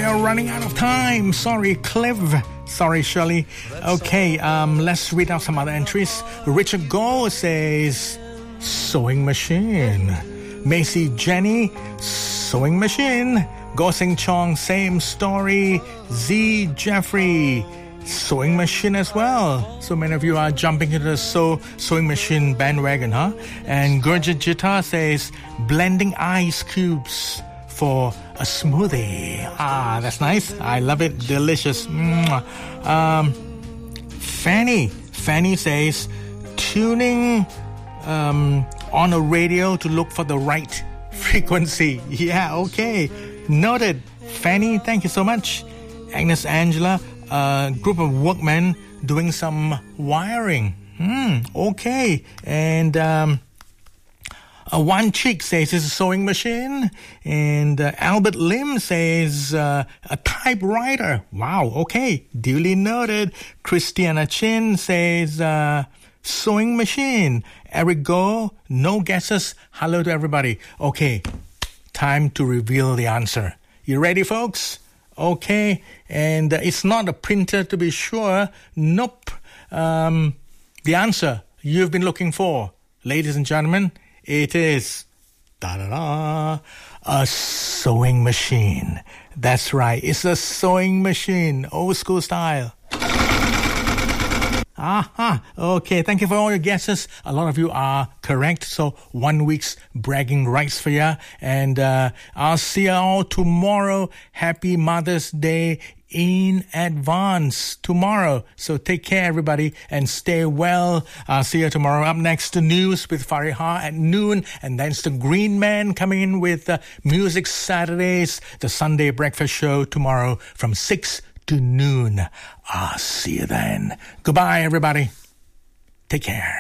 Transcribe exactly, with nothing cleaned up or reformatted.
are running out of time. Sorry, Cliff. Sorry, Shirley. Okay, um, let's read out some other entries. Richard Go says, sewing machine. Macy Jenny, sewing machine. Go Sing Chong, same story. Z Jeffrey, sewing machine as well. So many of you are jumping into the sew, sewing machine bandwagon, huh? And Gurjit Jita says, blending ice cubes for a smoothie. Ah, that's nice. I love it. Delicious. Mwah. Um, Fanny. Fanny says, tuning um, on a radio to look for the right frequency. Yeah, okay. Noted. Fanny, thank you so much. Agnes Angela, a group of workmen doing some wiring. Hmm, okay. And um, uh, one chick says it's a sewing machine. And uh, Albert Lim says uh, a typewriter. Wow, okay. Duly noted. Christiana Chin says uh, sewing machine. Eric Go, no guesses. Hello to everybody. Okay, time to reveal the answer. You ready, folks? Okay, and uh, it's not a printer to be sure. Nope. Um, the answer you've been looking for, ladies and gentlemen, it is da-da-da, a sewing machine. That's right, it's a sewing machine, old school style. Aha, okay, thank you for all your guesses. A lot of you are correct, so one week's bragging rights for you. And uh, I'll see you all tomorrow. Happy Mother's Day in advance tomorrow. So take care, everybody, and stay well. I'll see you tomorrow. Up next, the news with Fariha at noon, and then it's the Green Man coming in with uh, Music Saturdays, the Sunday breakfast show tomorrow from six to noon. I'll see you then. Goodbye, everybody. Take care.